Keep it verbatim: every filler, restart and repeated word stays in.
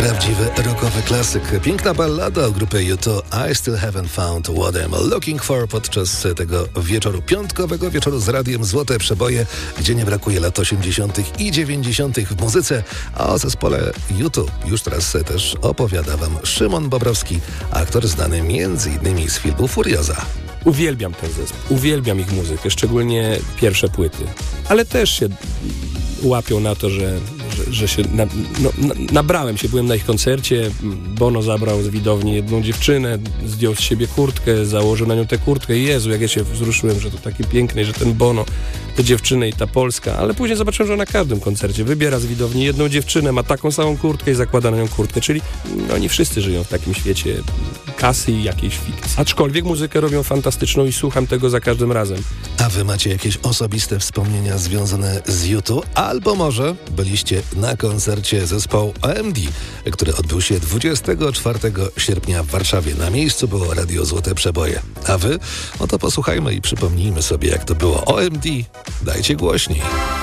Prawdziwy rockowy klasyk. Piękna ballada o grupie U dwa I Still Haven't Found What I'm Looking For podczas tego wieczoru, piątkowego wieczoru z radiem Złote Przeboje, gdzie nie brakuje lat osiemdziesiątych i dziewięćdziesiątych w muzyce, a o zespole U dwa już teraz też opowiada wam Szymon Bobrowski, aktor znany między innymi z filmu Furioza. Uwielbiam ten zespół, uwielbiam ich muzykę, szczególnie pierwsze płyty, ale też się łapią na to, że, że, że się na, no, na, nabrałem się, byłem na ich koncercie, Bono zabrał z widowni jedną dziewczynę, zdjął z siebie kurtkę, założył na nią tę kurtkę i Jezu, jak ja się wzruszyłem, że to takie piękne, że ten Bono, te dziewczyny i ta Polska, ale później zobaczyłem, że na każdym koncercie wybiera z widowni jedną dziewczynę, ma taką samą kurtkę i zakłada na nią kurtkę, czyli no, oni wszyscy żyją w takim świecie kasy i jakiejś fikcji. Aczkolwiek muzykę robią fantastyczną i słucham tego za każdym razem. A wy macie jakieś osobiste wspomnienia związane z U dwa? Albo może byliście na koncercie zespołu O M D, który odbył się dwudziestego czwartego sierpnia w Warszawie. Na miejscu było Radio Złote Przeboje. A wy? No to posłuchajmy i przypomnijmy sobie, jak to było. O M D, dajcie głośniej.